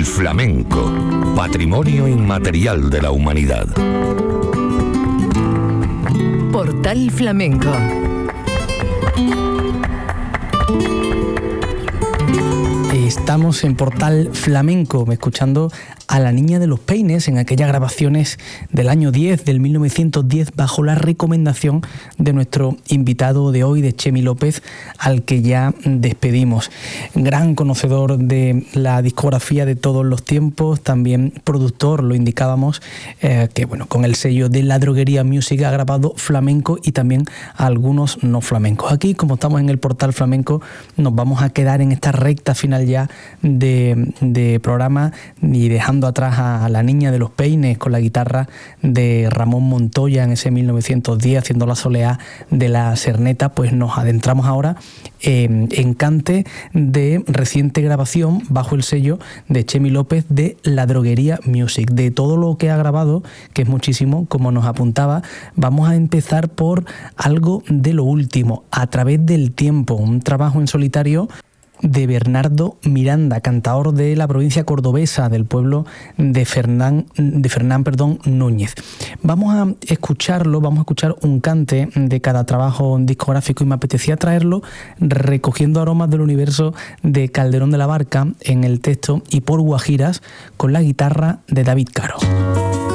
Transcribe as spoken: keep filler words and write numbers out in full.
El flamenco, patrimonio inmaterial de la humanidad. Portal Flamenco. Estamos en Portal Flamenco, escuchando a La Niña de los Peines en aquellas grabaciones del año diez, del mil novecientos diez, bajo la recomendación de nuestro invitado de hoy, de Chemi López, al que ya despedimos. Gran conocedor de la discografía de todos los tiempos, también productor, lo indicábamos, eh, que bueno, con el sello de La Droguería Music ha grabado flamenco y también algunos no flamencos. Aquí, como estamos en el Portal Flamenco, nos vamos a quedar en esta recta final ya de, de programa y dejando atrás a La Niña de los Peines con la guitarra de Ramón Montoya en ese mil novecientos diez, haciendo la soleá de la Serneta. Pues nos adentramos ahora eh, en cante de reciente grabación bajo el sello de Chemi López de La Droguería Music. De todo lo que ha grabado, que es muchísimo, como nos apuntaba, vamos a empezar por algo de lo último, A través del tiempo, un trabajo en solitario de Bernardo Miranda, cantaor de la provincia cordobesa, del pueblo de Fernán, de Fernán perdón, Núñez. Vamos a escucharlo, vamos a escuchar un cante de cada trabajo discográfico y me apetecía traerlo recogiendo aromas del universo de Calderón de la Barca en el texto y por guajiras con la guitarra de David Caro.